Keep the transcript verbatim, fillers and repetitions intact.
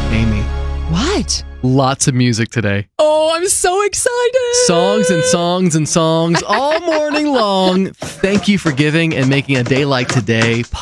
Amy, What? lots of music today. Oh, I'm so excited. Songs and songs and songs all morning long. Thank you for giving and making a day like today